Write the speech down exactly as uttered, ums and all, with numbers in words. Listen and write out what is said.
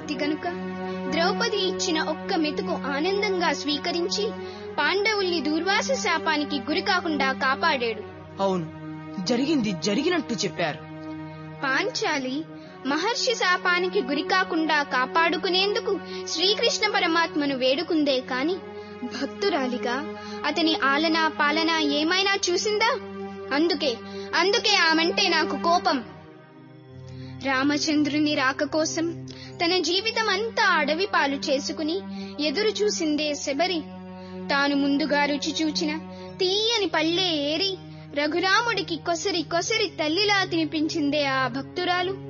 చక్రవర్తి గనుక ద్రౌపది ఇచ్చిన ఒక్క మెతుకు ఆనందంగా స్వీకరించి పాండవుల్ని దూర్వాస శాపానికి గురి కాకుండా కాపాడాడు. అవును, జరిగింది జరిగినట్టు చెప్పారు. పాంచాలి మహర్షి శాపానికి గురి కాకుండా కాపాడుకునేందుకు శ్రీకృష్ణ పరమాత్మను వేడుకుందే కాని భక్తురాలిగా అతని ఆలనా పాలన ఏమైనా చూసిందా? అందుకే అందుకే ఆమంటే నాకు కోపం. రామచంద్రుని రాక కోసం తన జీవితం అంతా అడవి పాలు చేసుకుని ఎదురు చూసిందే శబరి. తాను ముందుగా రుచి చూచిన తీయని పళ్ళే ఏరి రఘురాముడికి కొసరి కొసరి తల్లిలా తినిపించిందే ఆ భక్తురాలు.